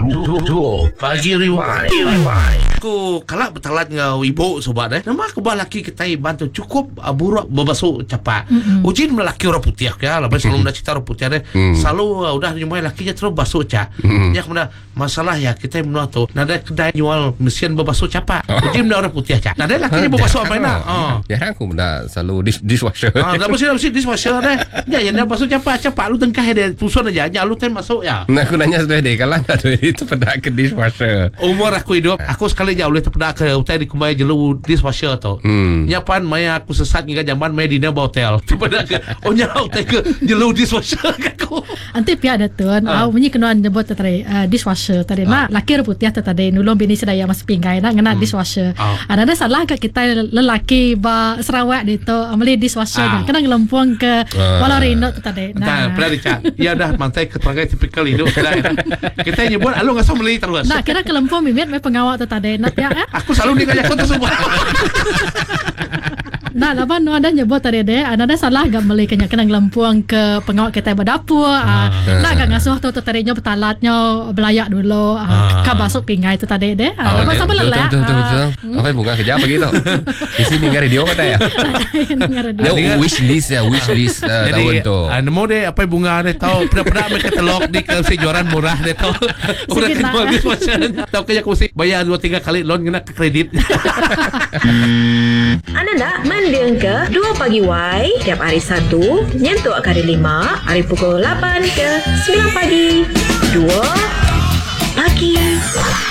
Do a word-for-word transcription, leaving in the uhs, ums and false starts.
Duo Pagi Rewind. Aku kalak bertalat dengan ibu sobat eh. Nama aku laki kita bantu cukup uh, buruk berbasuh capat. Mm-hmm. Ujin melaki orang putih ya. Lepas selalu dah cerita orang putih deh. Mm. Selalu uh, udah nyumai lakinya terus basuh cap. Mm. Ya kemudian masalah ya kita menua tu. Nada kedai jual mesin berbasuh capat. Ujin menua orang putih cap. Nada lakinya berbasuh apa nak? Oh. Ya aku mendak selalu dish, dishwasher. Ah, dah mesti mesti dishwasher deh. Ya yang dah basuh capat capat lu tengkah dia pusun aja. Ya lu tem masuk ya. Nah aku nanya sudah deh kalau enggak duit itu pedak ke dishwasher. Umur aku hidup, aku sekali jauh boleh terpedak ke hotel di kumai jelu dishwasher tu. Hmm. Nyapan maya aku sesat hingga zaman maya dina hotel. Terpedak ke oh nya hotel ke jelu dishwasher aku. Anti pihak ada tuan, uh. au bunyi kenuan nyebut tadi uh, dishwasher tadi uh. nak laki putih tadi nulung bini sedaya mas pinggai nak ngena hmm. dishwasher. Uh. Ada salah ke kita lelaki ba Sarawak itu ameli dishwasher uh. kena ngelempung ke uh. Walarino tadi. Nah, pernah dicat. Ya dah mantai keterangan tipikal hidup kita nyebut alu ngasih meli terus. Nah, kira kelempung mimit me pengawal tu tadi nak ya. Aku selalu dikajak tu semua. Nah, laban nu ada nyebut tadi deh, ada salah gak meli kena kena ngelempung ke pengawal kita berdapur. Ah, nak gak ngasuh tu tu tadinya betalatnya belayak dulu. Ah, ka basuk pingai tu tadi deh. Ah, lepas apa lelah. Betul betul betul. Apa bunga kerja apa gitu? Di sini dengar radio kata ya. Dia wish list ya, wish list tahun tu. Ah, nemu deh apa bunga deh tahu pernah-pernah mereka telok di ke sejuaran murah deh tahu. Udah kedua dishwasher. Tahu kayak aku mesti bayar dua tiga kali loan kena ke kredit. Anda nak mendengar ke Dua Pagi Y tiap hari Sabtu nyentuh kali lima hari pukul lapan ke sembilan pagi. Dua Pagi